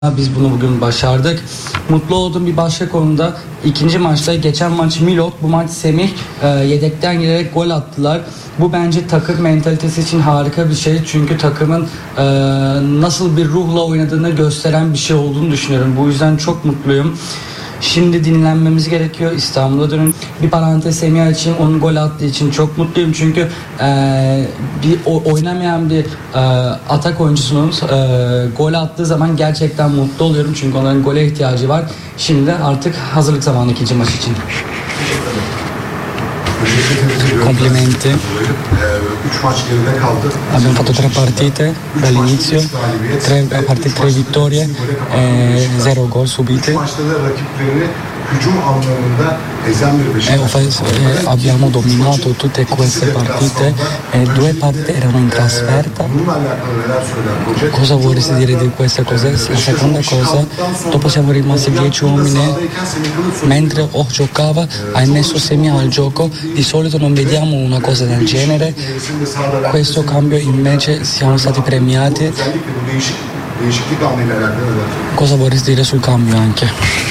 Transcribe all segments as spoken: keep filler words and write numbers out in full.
Biz bunu bugün başardık. Mutlu olduğum bir başka konuda ikinci maçta geçen maç Milot, bu maç Semih e, yedekten girerek gol attılar. Bu bence takım mentalitesi için harika bir şey. Çünkü takımın e, nasıl bir ruhla oynadığını gösteren bir şey olduğunu düşünüyorum. Bu yüzden çok mutluyum. Şimdi dinlenmemiz gerekiyor. İstanbul'a dönün. Bir parantez Semih için, onun gol attığı için çok mutluyum. Çünkü e, bir o, oynamayan bir e, atak oyuncusunun e, gol attığı zaman gerçekten mutlu oluyorum. Çünkü onların gole ihtiyacı var. Şimdi artık hazırlık zamanı ikinci maç için. Complimenti. üç maç geride kaldı. Abbiamo fatto tre partite dall'inizio, tre partite, tre vittorie, e zero gol subiti. Maçta da rakiplerini hücum anlamında ezen bir Beşiktaş. E, abbiamo dominato tutte queste partite, e due partite erano in trasferta. Cosa vorresti dire di questa cosa? La seconda cosa, dopo siamo rimasti dieci uomini, mentre O giocava, ha immesso Semih al gioco. Di solito non vediamo una cosa del genere. Questo cambio invece siamo stati premiati. Cosa vorresti dire sul cambio anche?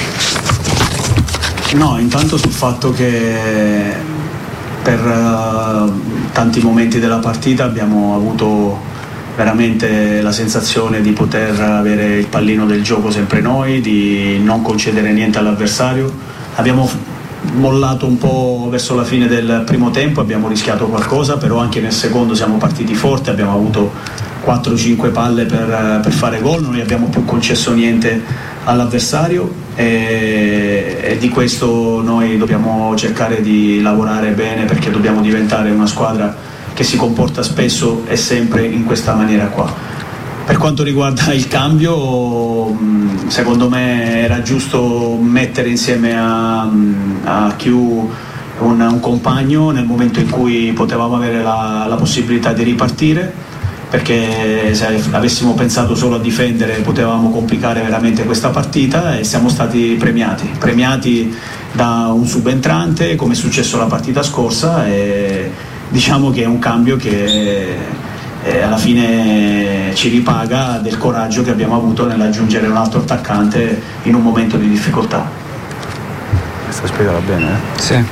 No, intanto sul fatto che per uh, tanti momenti della partita abbiamo avuto veramente la sensazione di poter avere il pallino del gioco sempre noi, di non concedere niente all'avversario. Abbiamo mollato un po' verso la fine del primo tempo, abbiamo rischiato qualcosa, però anche nel secondo siamo partiti forte, abbiamo avuto quattro cinque palle per, per fare gol, non abbiamo più concesso niente all'avversario e, e di questo noi dobbiamo cercare di lavorare bene, perché dobbiamo diventare una squadra che si comporta spesso e sempre in questa maniera qua. Per quanto riguarda il cambio, secondo me era giusto mettere insieme a, a Q un, un compagno nel momento in cui potevamo avere la, la possibilità di ripartire, perché se avessimo pensato solo a difendere potevamo complicare veramente questa partita, e siamo stati premiati, premiati da un subentrante come è successo la partita scorsa, e diciamo che è un cambio che E alla fine ci ripaga del coraggio che abbiamo avuto nell'aggiungere un altro attaccante in un momento di difficoltà. Questa spiegala bene, eh? Sì.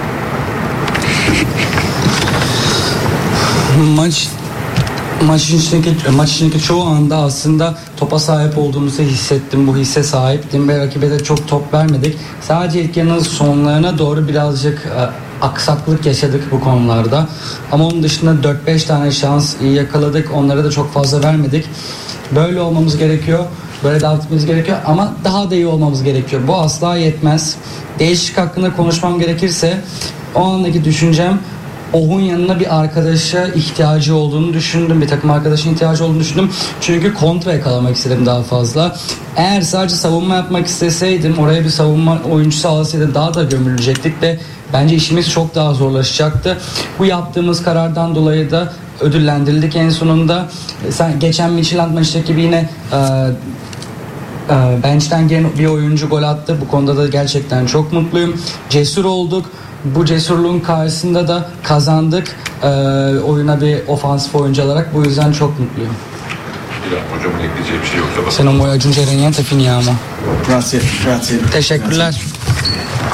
Maç maçın içindeki, maç içindeki çoğu anda aslında topa sahip olduğumuzu hissettim. Bu hisse sahiptim ve rakibe de çok top vermedik. Sadece ilk yarının sonlarına doğru birazcık aksaklık yaşadık bu konularda. Ama onun dışında dört beş tane şans yakaladık. Onlara da çok fazla vermedik. Böyle olmamız gerekiyor. Böyle devam etmemiz gerekiyor. Ama daha da iyi olmamız gerekiyor. Bu asla yetmez. Değişik hakkında konuşmam gerekirse, o andaki düşüncem, Oh'un yanına bir arkadaşa ihtiyacı olduğunu düşündüm. Bir takım arkadaşın ihtiyacı olduğunu düşündüm. Çünkü kontra yakalamak istedim daha fazla. Eğer sadece savunma yapmak isteseydim, oraya bir savunma oyuncusu alsaydı daha da gömülecektik ve bence işimiz çok daha zorlaşacaktı. Bu yaptığımız karardan dolayı da ödüllendirildik en sonunda. Sen geçen Midtjylland maçtaki gibi yine e, e, bench'ten gelen bir oyuncu gol attı. Bu konuda da gerçekten çok mutluyum. Cesur olduk. Bu cesurluğun karşısında da kazandık. E, oyuna bir ofansif oyuncu alarak. Bu yüzden çok mutluyum. Hocamın ekleyeceği bir şey yoksa. Se non vuoi aggiungere niente, finiamo. Grazie, grazie. Teşekkürler. Grazie.